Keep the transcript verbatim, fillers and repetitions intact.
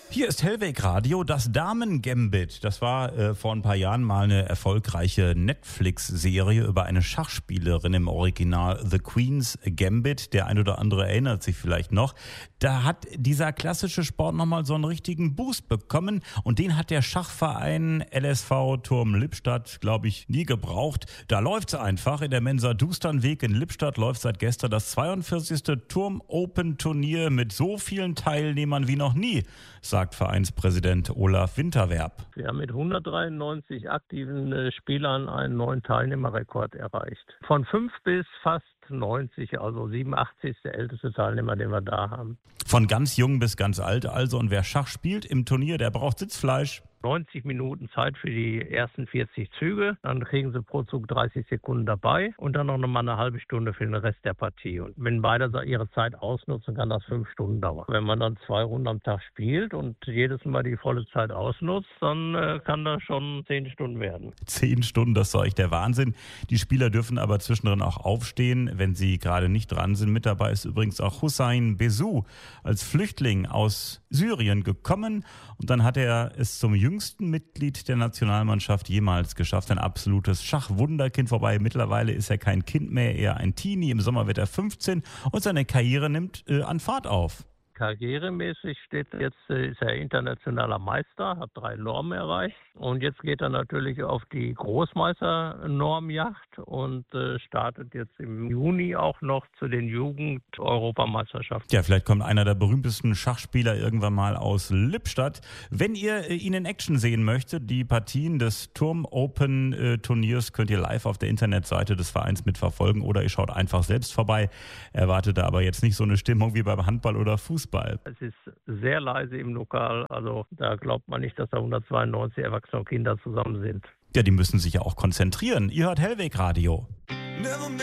Hier ist Hellweg Radio, das Damen-Gambit. Das war äh, vor ein paar Jahren mal eine erfolgreiche Netflix-Serie über eine Schachspielerin im Original The Queen's Gambit. Der ein oder andere erinnert sich vielleicht noch. Da hat dieser klassische Sport nochmal so einen richtigen Boost bekommen und den hat der Schachverein L S V Turm Lippstadt, glaube ich, nie gebraucht. Da läuft's einfach. In der Mensa Dusternweg in Lippstadt läuft seit gestern das zweiundvierzigste Turm Open Turnier mit so vielen Teilnehmern wie noch nie, sagt Vereinspräsident Olaf Winterwerb. Wir haben mit hundertdreiundneunzig aktiven äh, Spielern einen neuen Teilnehmerrekord erreicht. Von fünf bis fast neunzig, also siebenundachtzig ist der älteste Teilnehmer, den wir da haben. Von ganz jung bis ganz alt also. Und wer Schach spielt im Turnier, der braucht Sitzfleisch. neunzig Minuten Zeit für die ersten vierzig Züge. Dann kriegen sie pro Zug dreißig Sekunden dabei und dann noch mal eine halbe Stunde für den Rest der Partie. Und wenn beide ihre Zeit ausnutzen, kann das fünf Stunden dauern. Wenn man dann zwei Runden am Tag spielt und jedes Mal die volle Zeit ausnutzt, dann äh, kann das schon zehn Stunden werden. Zehn Stunden, das ist doch echt der Wahnsinn. Die Spieler dürfen aber zwischendrin auch aufstehen, wenn sie gerade nicht dran sind. Mit dabei ist übrigens auch Hussein Bezou, als Flüchtling aus Syrien gekommen. Und dann hat er es zum jüngsten Mitglied der Nationalmannschaft jemals geschafft. Ein absolutes Schachwunderkind. Wobei mittlerweile ist er kein Kind mehr, eher ein Teenie. Im Sommer wird er fünfzehn und seine Karriere nimmt äh, an Fahrt auf. Karrieremäßig steht jetzt, ist er internationaler Meister, hat drei Normen erreicht und jetzt geht er natürlich auf die Großmeister-Normjagd und äh, startet jetzt im Juni auch noch zu den Jugend-Europameisterschaften. Ja, vielleicht kommt einer der berühmtesten Schachspieler irgendwann mal aus Lippstadt. Wenn ihr äh, ihn in Action sehen möchtet, die Partien des Turm Open äh, Turniers könnt ihr live auf der Internetseite des Vereins mitverfolgen oder ihr schaut einfach selbst vorbei. Erwartet da aber jetzt nicht so eine Stimmung wie beim Handball oder Fußball. Es ist sehr leise im Lokal, also da glaubt man nicht, dass da hundertzweiundneunzig Erwachsene und Kinder zusammen sind. Ja, die müssen sich ja auch konzentrieren. Ihr hört Hellweg Radio.